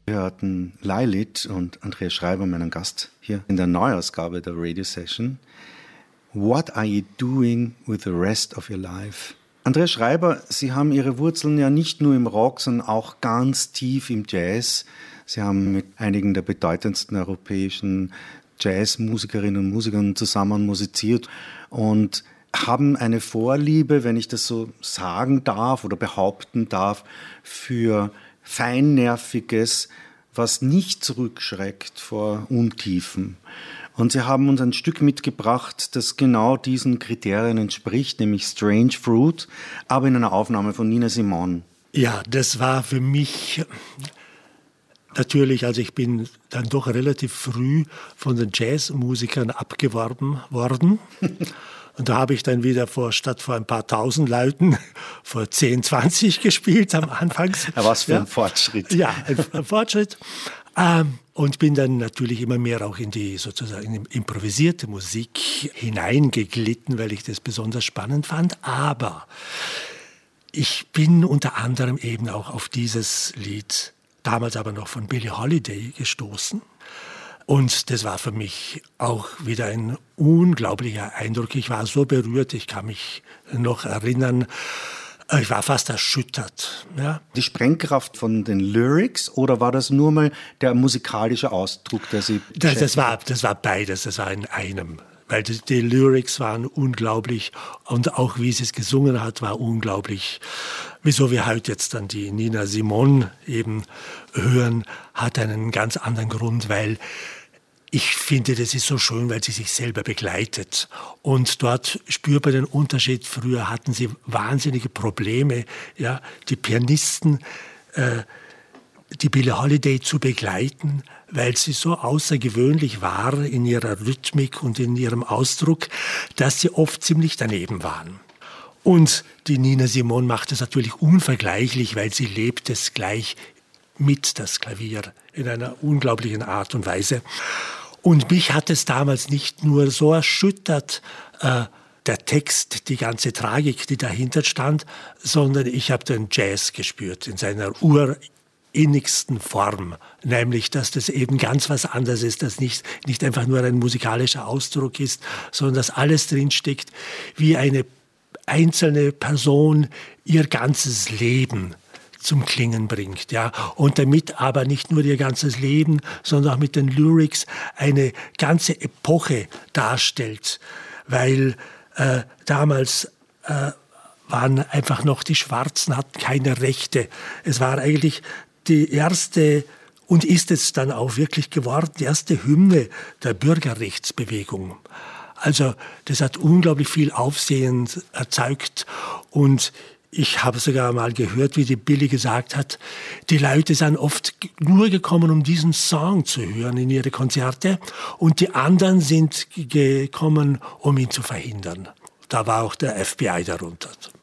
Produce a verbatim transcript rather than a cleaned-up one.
Wir hörten Lilith und Andreas Schreiber, meinen Gast hier in der Neuausgabe der Radio Session. What are you doing with the rest of your life? Andreas Schreiber, Sie haben Ihre Wurzeln ja nicht nur im Rock, sondern auch ganz tief im Jazz. Sie haben mit einigen der bedeutendsten europäischen Jazzmusikerinnen und Musikern zusammen musiziert und haben eine Vorliebe, wenn ich das so sagen darf oder behaupten darf, für Feinnerviges, was nicht zurückschreckt vor Untiefen. Und Sie haben uns ein Stück mitgebracht, das genau diesen Kriterien entspricht, nämlich Strange Fruit, aber in einer Aufnahme von Nina Simone. Ja, das war für mich natürlich, also ich bin dann doch relativ früh von den Jazzmusikern abgeworben worden. Und da habe ich dann wieder vor, statt vor ein paar tausend Leuten, vor zehn, zwanzig gespielt am Anfang. Ja, was für ja. ein Fortschritt. Ja, ein, ein Fortschritt. Ähm, und bin dann natürlich immer mehr auch in die sozusagen improvisierte Musik hineingeglitten, weil ich das besonders spannend fand. Aber ich bin unter anderem eben auch auf dieses Lied, damals aber noch von Billie Holiday, gestoßen. Und das war für mich auch wieder ein unglaublicher Eindruck. Ich war so berührt, ich kann mich noch erinnern, ich war fast erschüttert. Ja. Die Sprengkraft von den Lyrics oder war das nur mal der musikalische Ausdruck, der Sie... Das, das, war, das war beides, das war in einem. Weil die, die Lyrics waren unglaublich und auch wie sie es gesungen hat, war unglaublich. Wieso wir heute jetzt dann die Nina Simone eben hören, hat einen ganz anderen Grund, weil ich finde, das ist so schön, weil sie sich selber begleitet. Und dort spürbar den Unterschied. Früher hatten sie wahnsinnige Probleme, ja, die Pianisten, äh, die Billie Holiday zu begleiten, weil sie so außergewöhnlich war in ihrer Rhythmik und in ihrem Ausdruck, dass sie oft ziemlich daneben waren. Und die Nina Simone macht es natürlich unvergleichlich, weil sie lebt es gleich mit, das Klavier, in einer unglaublichen Art und Weise. Und mich hat es damals nicht nur so erschüttert, äh, der Text, die ganze Tragik, die dahinter stand, sondern ich habe den Jazz gespürt in seiner urinnigsten Form. Nämlich, dass das eben ganz was anderes ist, dass nicht, nicht einfach nur ein musikalischer Ausdruck ist, sondern dass alles drinsteckt, wie eine einzelne Person ihr ganzes Leben zum Klingen bringt, ja, und damit aber nicht nur ihr ganzes Leben, sondern auch mit den Lyrics eine ganze Epoche darstellt, weil äh, damals äh, waren einfach noch die Schwarzen, hatten keine Rechte. Es war eigentlich die erste und ist es dann auch wirklich geworden, die erste Hymne der Bürgerrechtsbewegung. Also das hat unglaublich viel Aufsehen erzeugt und ich habe sogar mal gehört, wie die Billie gesagt hat, die Leute sind oft nur gekommen, um diesen Song zu hören in ihre Konzerte und die anderen sind gekommen, um ihn zu verhindern. Da war auch der F B I darunter.